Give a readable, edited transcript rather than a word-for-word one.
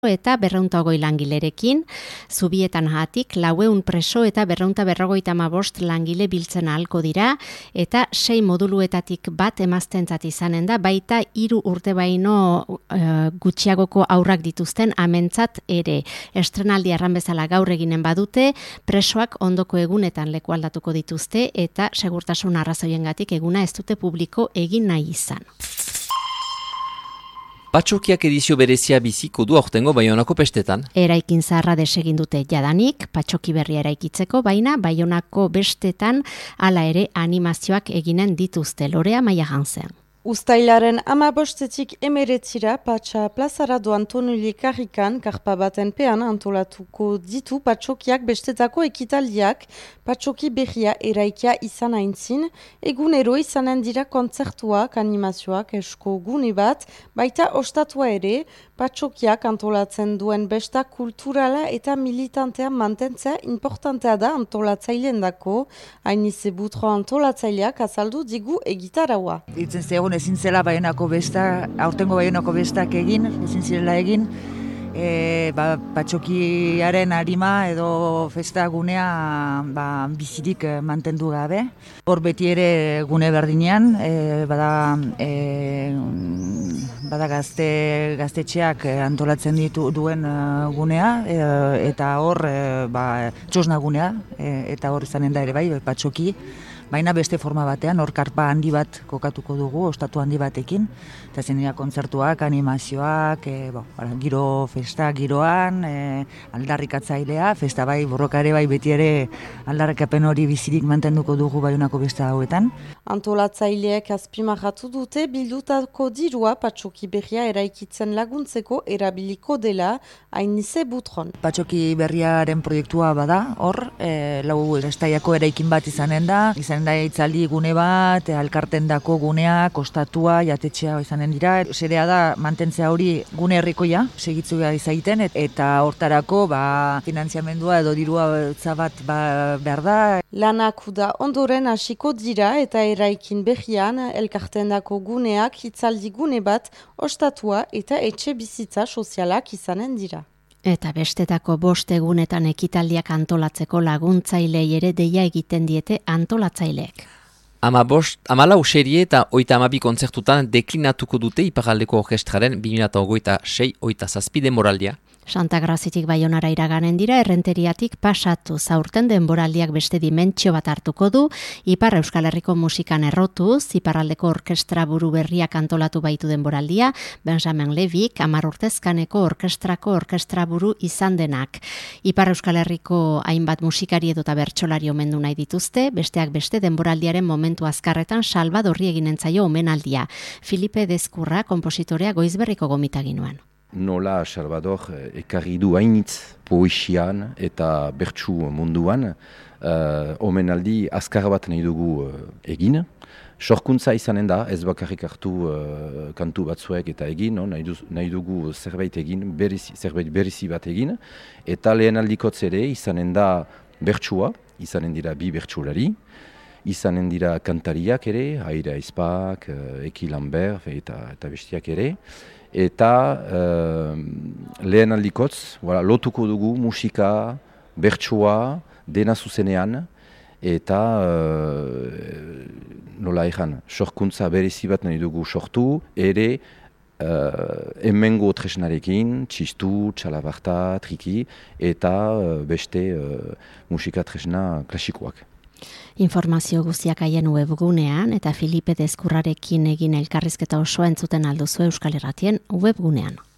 eta 220 langilerekin, zubietan hatik 400 preso eta 255 langile biltzen ahalko dira, eta 6 moduluetatik bat emaztentzat izanen da, baita 3 urte baino gutxiagoko aurrak dituzten amentzat ere. Estrenaldi arran bezala gaur eginen badute, presoak ondoko egunetan leku aldatuko dituzte, eta segurtasun arrazoiengatik eguna ez dute publiko egin nahi izan. Patxokiak edizio berezia biziko du aurtengo Baionako pestetan. Eraikin zaharra desegin dute jadanik, patxoki berria eraikitzeko, baina Baionako bestetan hala ere animazioak eginen dituzte. Lorea Maia Hansen. Uztailaren 15-tik 19 Patxa plazara doan Tonuli karrikan, karpa baten pean antolatuko ditu patxokiak bestetako ekitaldiak, patxoki berria eraikia izan aintzin, egunero izanen dira kontzertuak, animazioak, esko gune bat, baita ostatua ere, patxokiak antolatzen duen besta kulturala eta militantea mantentzea importantea da antolatzaileen dako, Hainize Butro antolatzaileak azaldu digu egitaraua. Itzen zegoen ezin zela Baionako besta, aurtengo Baionako bestak egin, ezin zirela egin, patxokiaren harima edo festa gunea bizirik mantendu gabe. Hor beti ere gune berdinean, bada gaztetxeak antolatzen duen gunea, eta hor txosna gunea, eta hor izanen da ere bai, patxoki. Baina beste forma batean, hor karpa handi bat kokatuko dugu, ostatu handi batekin, eta zenera kontzertuak, animazioak, giro festa giroan, aldarrikatzailea, festa bai, borrokare bai, beti ere aldarrikapen hori bizirik mantenduko dugu Baionako besta hauetan. Antolatzaileek azpimarratu dute bildutako dirua patxoki berria eraikitzen laguntzeko erabiliko dela Hainize Butron. Patxoki berriaren proiektua bada, hor, lau estaiako eraikin bat izanen da itzaldi gune bat, alkartendako gunea, kostatua, jatetxea izanen dira. Xedea da mantentzea hori gune herrikoia, segitzua izaiten, eta hortarako finanziamendua edo dirua bat behar da. Lanak da ondoren hasiko dira eta eraikin berrian elkartendako guneak hitzaldi gune bat, ostatua eta etxe bizitza sozialak izanen dira. Eta bestetako 5 egunetan ekitaldiak antolatzeko laguntzailei ere deia egiten diete antolatzaileek. 14 serie eta 32 kontzertutan deklinatuko dute Iparraldeko Orkestraren 2026-27 denboraldia. Santa Grazitik Baionara iraganen dira, Errenteriatik pasatu zaurten denboraldiak beste dimentsio bat hartuko du, Ipar Euskal Herriko musikan errotuz, Iparraldeko Orkestra buru berriak antolatu baitu denboraldia, Benjamin Levik, 10 urtezkaneko orkestrako orkestra buru izan denak. Ipar Euskal Herriko hainbat musikari edota bertsolari omendu nahi dituzte, besteak beste denboraldiaren momentu azkarretan Salvadorri eginentzaio omenaldia. Filipe Dezkurra, konpositorea Goizberriko gomitaginuan. Nola Salvador ekarri du hainitz poesian eta bertsu munduan, omenaldi azkar bat nahi dugu egin. Sorkuntza izanen da, ez bakarrik hartu kantu batzuek eta egin, nahi dugu zerbait egin, zerbait berezi bat egin. Eta lehen aldikotz ere izanen da bertsua, izanen dira 2 bertsulari, izanen dira kantariak ere, Aira Aizpak, Eki Lambert eta bestiak ere. Eta lehen aldikotz, lotuko dugu musika, bertsua, dena zuzenean, eta nola egan, sorkuntza berezi bat nahi dugu sortu, ere hemengo tresnarekin, txistu, txalabarta, triki, eta beste musika tresna klasikoak. Informazio guztiak haien webgunean eta Filipe Dezkurrarekin egin elkarrizketa osoa entzuten alduzu Euskal Irratien webgunean.